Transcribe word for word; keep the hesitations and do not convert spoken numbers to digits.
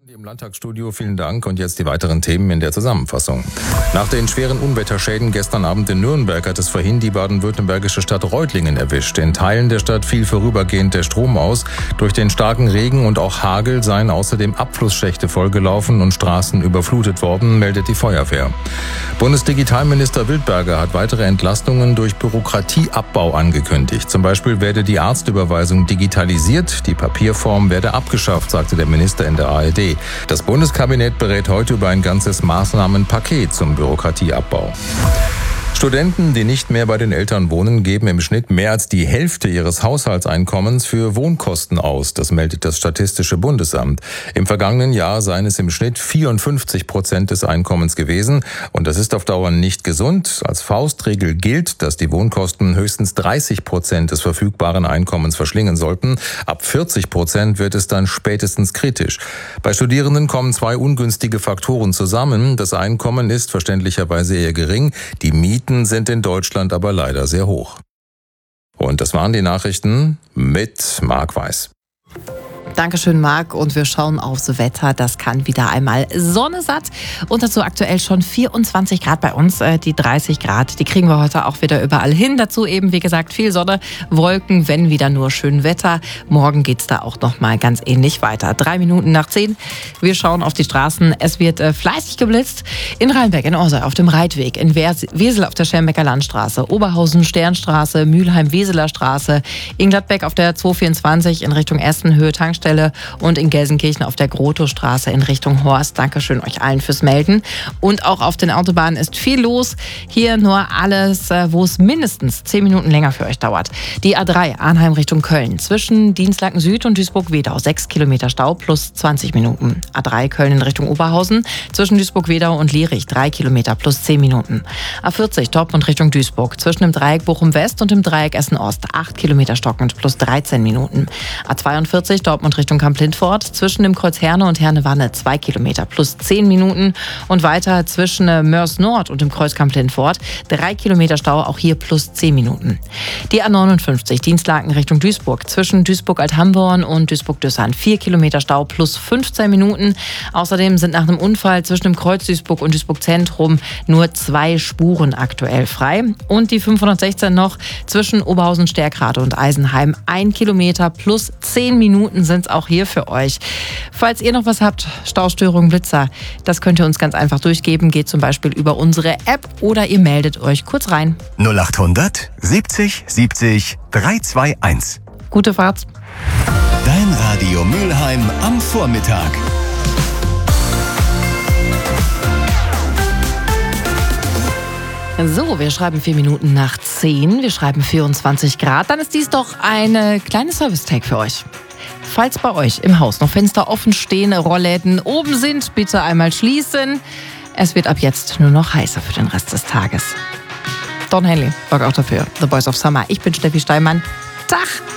Im Landtagsstudio, vielen Dank. Und jetzt die weiteren Themen in der Zusammenfassung. Nach den schweren Unwetterschäden gestern Abend in Nürnberg hat es vorhin die baden-württembergische Stadt Reutlingen erwischt. In Teilen der Stadt fiel vorübergehend der Strom aus. Durch den starken Regen und auch Hagel seien außerdem Abflussschächte vollgelaufen und Straßen überflutet worden, meldet die Feuerwehr. Bundesdigitalminister Wildberger hat weitere Entlastungen durch Bürokratieabbau angekündigt. Zum Beispiel werde die Arztüberweisung digitalisiert, die Papierform werde abgeschafft, sagte der Minister in der A R D. Das Bundeskabinett berät heute über ein ganzes Maßnahmenpaket zum Bürokratieabbau. Studenten, die nicht mehr bei den Eltern wohnen, geben im Schnitt mehr als die Hälfte ihres Haushaltseinkommens für Wohnkosten aus. Das meldet das Statistische Bundesamt. Im vergangenen Jahr seien es im Schnitt vierundfünfzig Prozent des Einkommens gewesen. Und das ist auf Dauer nicht gesund. Als Faustregel gilt, dass die Wohnkosten höchstens dreißig Prozent des verfügbaren Einkommens verschlingen sollten. Ab vierzig Prozent wird es dann spätestens kritisch. Bei Studierenden kommen zwei ungünstige Faktoren zusammen. Das Einkommen ist verständlicherweise eher gering. Die Mieten sind in Deutschland aber leider sehr hoch. Und das waren die Nachrichten mit Marc Weiß. Dankeschön, Marc. Und wir schauen aufs Wetter. Das kann wieder einmal Sonne satt. Und dazu aktuell schon vierundzwanzig Grad bei uns. Die dreißig Grad, die kriegen wir heute auch wieder überall hin. Dazu eben, wie gesagt, viel Sonne, Wolken, wenn wieder nur schön Wetter. Morgen geht's da auch noch mal ganz ähnlich weiter. Drei Minuten nach zehn. Wir schauen auf die Straßen. Es wird äh, fleißig geblitzt. In Rheinberg, in Orsay auf dem Reitweg, in Wesel auf der Schermbecker Landstraße, Oberhausen Sternstraße, Mülheim Weseler Straße, in Gladbeck auf der zweihundertvierundzwanzig in Richtung Essenhöhe Tankstelle und in Gelsenkirchen auf der Grotowstraße in Richtung Horst. Dankeschön euch allen fürs Melden. Und auch auf den Autobahnen ist viel los. Hier nur alles, wo es mindestens zehn Minuten länger für euch dauert. Die A drei Arnheim Richtung Köln zwischen Dienstlaken Süd und Duisburg-Wedau. sechs Kilometer Stau plus zwanzig Minuten. A drei Köln in Richtung Oberhausen zwischen Duisburg-Wedau und Lierich. drei Kilometer plus zehn Minuten. A vierzig Dortmund Richtung Duisburg zwischen dem Dreieck Bochum-West und dem Dreieck Essen-Ost. acht Kilometer stockend plus dreizehn Minuten. A zweiundvierzig Dortmund Richtung Kamp-Lindfort zwischen dem Kreuz Herne und Herne-Wanne zwei Kilometer plus zehn Minuten und weiter zwischen Mörs Nord und dem Kreuz Kamp-Lindfort drei Kilometer Stau, auch hier plus zehn Minuten. Die A neunundfünfzig Dienstlaken Richtung Duisburg zwischen Duisburg-Althamborn und Duisburg-Düssern vier Kilometer Stau plus fünfzehn Minuten. Außerdem sind nach einem Unfall zwischen dem Kreuz Duisburg und Duisburg-Zentrum nur zwei Spuren aktuell frei. Und die fünfhundertsechzehn noch zwischen Oberhausen-Stärkrade und Eisenheim ein Kilometer plus zehn Minuten sind es auch hier für euch. Falls ihr noch was habt, Staustörungen, Blitzer, das könnt ihr uns ganz einfach durchgeben. Geht zum Beispiel über unsere App oder ihr meldet euch kurz rein. null achthundert siebzig siebzig dreihundertzweiundundzwanzig. Gute Fahrt. Dein Radio Mülheim am Vormittag. So, wir schreiben vier Minuten nach zehn. Wir schreiben vierundzwanzig Grad. Dann ist dies doch eine kleine Service-Tag für euch. Falls bei euch im Haus noch Fenster offen stehen, Rollläden oben sind, bitte einmal schließen. Es wird ab jetzt nur noch heißer für den Rest des Tages. Don Henley sorgt auch dafür. The Boys of Summer. Ich bin Steffi Steinmann. Tag!